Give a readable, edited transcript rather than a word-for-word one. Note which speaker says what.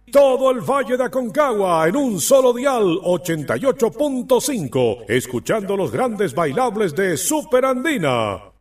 Speaker 1: Todo el Valle de Aconcagua en un solo dial 88.5, escuchando los grandes bailables de Super Andina.